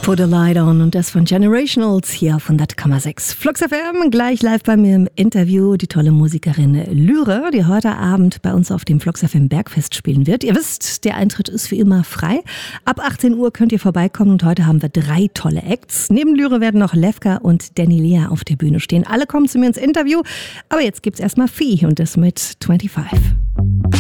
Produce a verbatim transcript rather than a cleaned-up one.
Put a Light On und das von Generationals hier auf hundert Komma sechs. Flux F M, gleich live bei mir im Interview die tolle Musikerin Lyra, die heute Abend bei uns auf dem Flux F M Bergfest spielen wird. Ihr wisst, der Eintritt ist wie immer frei. Ab achtzehn Uhr könnt ihr vorbeikommen und heute haben wir drei tolle Acts. Neben Lyra werden noch Levka und Danny Lea auf der Bühne stehen. Alle kommen zu mir ins Interview, aber jetzt gibt's erstmal Fee und das mit fünfundzwanzig.